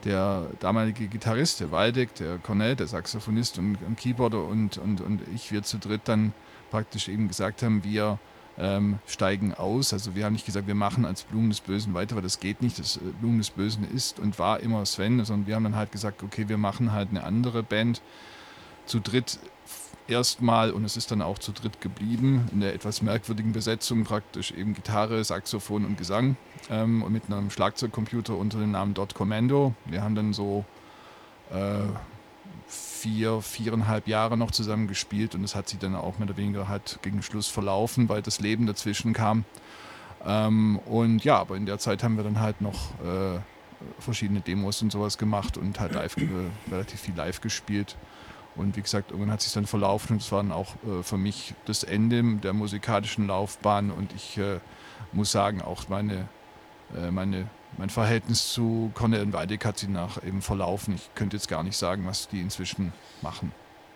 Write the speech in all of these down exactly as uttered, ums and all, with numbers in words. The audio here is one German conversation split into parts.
der damalige Gitarrist, der Waldeck, der Cornell, der Saxophonist und, und Keyboarder und, und, und ich, wir zu dritt dann praktisch eben gesagt haben, wir ähm, steigen aus. Also wir haben nicht gesagt, wir machen als Blumen des Bösen weiter, weil das geht nicht. Das äh, Blumen des Bösen ist und war immer Sven, sondern wir haben dann halt gesagt, okay, wir machen halt eine andere Band zu dritt erstmal und es ist dann auch zu dritt geblieben, in der etwas merkwürdigen Besetzung praktisch eben Gitarre, Saxophon und Gesang ähm, und mit einem Schlagzeugcomputer unter dem Namen Dot Commando. Wir haben dann so äh, vier, viereinhalb Jahre noch zusammen gespielt und es hat sich dann auch mehr oder weniger halt gegen Schluss verlaufen, weil das Leben dazwischen kam. Ähm, und ja, aber in der Zeit haben wir dann halt noch äh, verschiedene Demos und sowas gemacht und halt live, äh, relativ viel live gespielt. Und wie gesagt, irgendwann hat es sich dann verlaufen und es war dann auch äh, für mich das Ende der musikalischen Laufbahn und ich äh, muss sagen, auch meine, äh, meine, mein Verhältnis zu Cornell und Waldeck hat sich nach eben verlaufen. Ich könnte jetzt gar nicht sagen, was die inzwischen machen.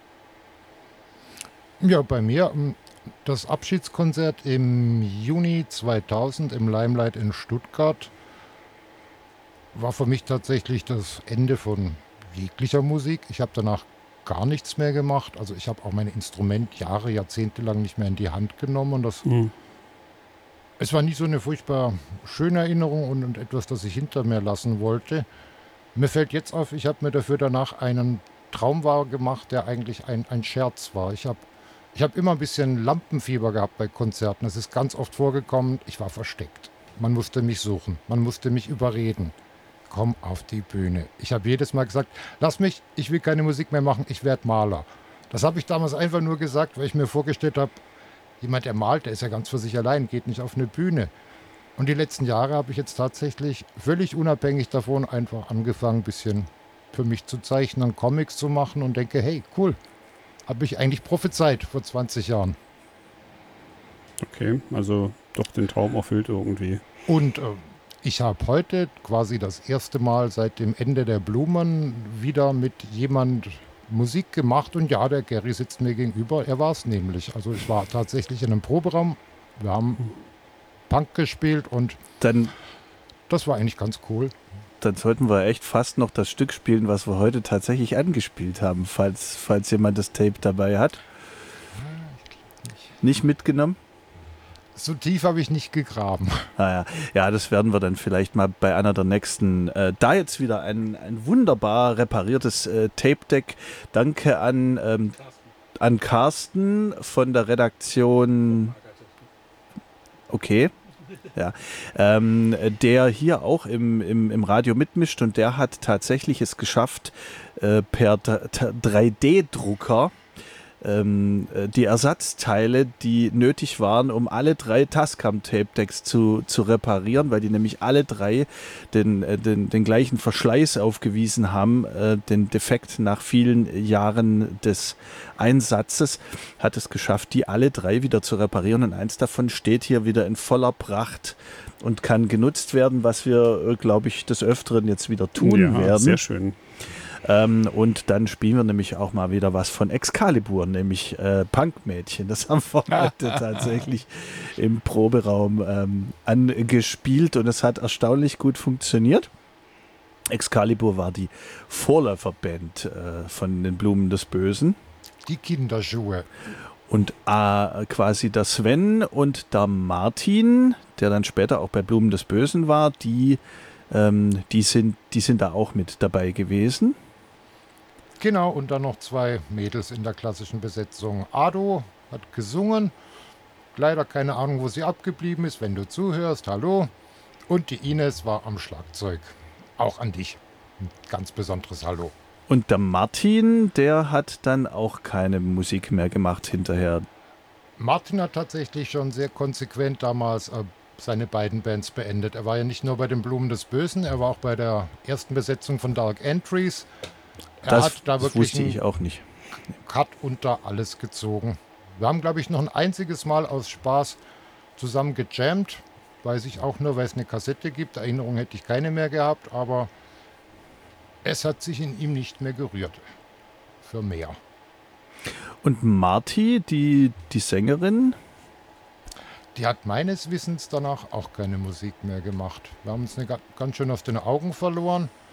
Ja, bei mir das Abschiedskonzert im Juni zweitausend im Limelight in Stuttgart war für mich tatsächlich das Ende von jeglicher Musik. Ich habe danach gar nichts mehr gemacht. Also ich habe auch mein Instrument Jahre, Jahrzehnte lang nicht mehr in die Hand genommen. Und das, mhm. es war nicht so eine furchtbar schöne Erinnerung und, und etwas, das ich hinter mir lassen wollte. Mir fällt jetzt auf, ich habe mir dafür danach einen Traum wahr gemacht, der eigentlich ein, ein Scherz war. Ich habe ich hab immer ein bisschen Lampenfieber gehabt bei Konzerten. Es ist ganz oft vorgekommen, ich war versteckt. Man musste mich suchen, man musste mich überreden. Komm auf die Bühne. Ich habe jedes Mal gesagt, lass mich, ich will keine Musik mehr machen, ich werde Maler. Das habe ich damals einfach nur gesagt, weil ich mir vorgestellt habe, jemand, der malt, der ist ja ganz für sich allein, geht nicht auf eine Bühne. Und die letzten Jahre habe ich jetzt tatsächlich völlig unabhängig davon einfach angefangen, ein bisschen für mich zu zeichnen, Comics zu machen und denke, hey, cool, habe ich eigentlich prophezeit vor zwanzig Jahren. Okay, also doch den Traum erfüllt irgendwie. Und äh, ich habe heute quasi das erste Mal seit dem Ende der Blumen wieder mit jemand Musik gemacht und ja, der Gary sitzt mir gegenüber, er war es nämlich. Also ich war tatsächlich in einem Proberaum, wir haben Punk gespielt und dann, das war eigentlich ganz cool. Dann sollten wir echt fast noch das Stück spielen, was wir heute tatsächlich angespielt haben, falls, falls jemand das Tape dabei hat. Nicht. nicht mitgenommen? So tief habe ich nicht gegraben. Ah ja. ja, das werden wir dann vielleicht mal bei einer der nächsten. Äh, da jetzt wieder ein, ein wunderbar repariertes äh, Tape-Deck. Danke an, ähm, an Carsten von der Redaktion. Okay. Ja, ähm, der hier auch im, im, im Radio mitmischt und der hat tatsächlich es geschafft, äh, per drei D-Drucker ähm, die Ersatzteile, die nötig waren, um alle drei Tascam-Tape-Decks zu, zu reparieren, weil die nämlich alle drei den, äh, den, den gleichen Verschleiß aufgewiesen haben, äh, den Defekt nach vielen Jahren des Einsatzes, hat es geschafft, die alle drei wieder zu reparieren und eins davon steht hier wieder in voller Pracht und kann genutzt werden, was wir, glaube ich, des Öfteren jetzt wieder tun ja, werden. Sehr schön. Ähm, und dann spielen wir nämlich auch mal wieder was von Excalibur, nämlich äh, Punkmädchen. Das haben wir heute tatsächlich im Proberaum ähm, angespielt und es hat erstaunlich gut funktioniert. Excalibur war die Vorläuferband äh, von den Blumen des Bösen. Die Kinderschuhe. Und äh, quasi der Sven und der Martin, der dann später auch bei Blumen des Bösen war, die, ähm, die, sind, die sind da auch mit dabei gewesen. Genau, und dann noch zwei Mädels in der klassischen Besetzung. Ado hat gesungen, leider keine Ahnung, wo sie abgeblieben ist. Wenn du zuhörst, hallo. Und die Ines war am Schlagzeug. Auch an dich. Ein ganz besonderes Hallo. Und der Martin, der hat dann auch keine Musik mehr gemacht hinterher. Martin hat tatsächlich schon sehr konsequent damals äh, seine beiden Bands beendet. Er war ja nicht nur bei den Blumen des Bösen, er war auch bei der ersten Besetzung von Dark Entries. Er das, hat da das wirklich wusste ich auch nicht. Cut unter alles gezogen. Wir haben, glaube ich, noch ein einziges Mal aus Spaß zusammen gejammt. Weiß ich auch nur, weil es eine Kassette gibt. Erinnerung hätte ich keine mehr gehabt, aber es hat sich in ihm nicht mehr gerührt. Für mehr. Und Marti, die, die Sängerin? Die hat meines Wissens danach auch keine Musik mehr gemacht. Wir haben uns eine, ganz schön aus den Augen verloren.